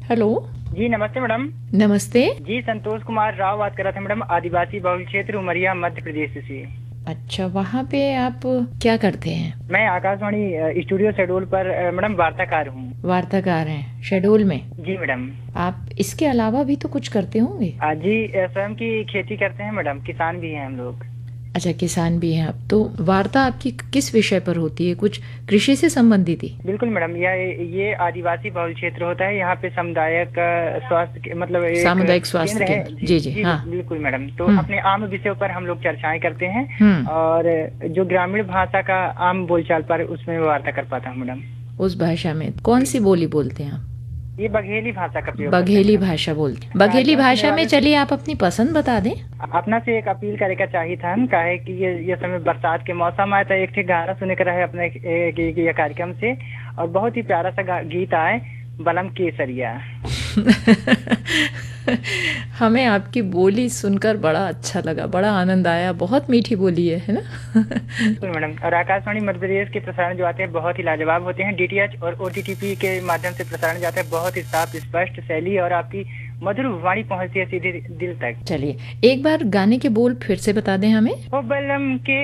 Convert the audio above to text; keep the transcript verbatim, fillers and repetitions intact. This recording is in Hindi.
हेलो। जी नमस्ते मैडम। नमस्ते। जी संतोष कुमार राव बात कर रहा था मैडम, आदिवासी बहुल क्षेत्र उमरिया मध्य प्रदेश से। अच्छा, वहाँ पे आप क्या करते हैं? मैं आकाशवाणी अ, स्टूडियो शेड्यूल पर अ, मैडम वार्ताकार हूँ। वार्ताकार हैं शेड्यूल में? जी मैडम। आप इसके अलावा भी तो कुछ करते होंगे? अ, जी अ, स्वयं की खेती करते हैं मैडम, किसान भी हैं हम लोग। अच्छा, किसान भी हैं आप। तो वार्ता आपकी किस विषय पर होती है? कुछ कृषि से संबंधित ही? बिल्कुल मैडम, यह ये आदिवासी बहुल क्षेत्र होता है, यहाँ पे सामुदायिक अ, स्वास्थ्य के- मतलब एक सामुदायिक स्वास्थ्य केंद्र है। केंद्र। जी जी जी, जी हाँ। बिल्कुल मैडम। तो हम्म अपने आम विषयों पर हम लोग चर्चाएं करते हैं हम्म। और जो ग्रामीण भाषा का आम बोलचाल पर उसमें वार्ता कर पाता हूँ मैडम। उस भाषा में कौन सी बोली बोलते हैं आप? ये बघेली भाषा का प्रयोग करते हैं बघेली मैडम। भाषा बोलते हैं। हाँ, बघेली क्यों सुनने भाषा में वाले से चलिए आप अपनी पसंद बता दें। अपना से एक अपील करे का चाहिए था हम, काहे कि ये ये समय बरसात के मौसम आया था, एक ठे गाना सुने का रहे अपने एक- एक- ये कार्यक्रम से, और बहुत ही प्यारा सा गा- गीत आए, बलम केसरिया। हमें आपकी बोली सुनकर बड़ा अच्छा लगा, बड़ा आनंद आया। बहुत मीठी बोली है है ना? बिल्कुल मैडम। और आकाशवाणी मध्य प्रदेश के प्रसारण जो आते हैं बहुत ही लाजवाब होते हैं। डीटीएच और ओटीटीपी के माध्यम से प्रसारण जाते हैं, बहुत ही साफ स्पष्ट शैली और आपकी मधुर वाणी पहुंचती है सीधे दिल तक। चलिए एक बार गाने के बोल फिर से बता दें हमें। ओ बलम के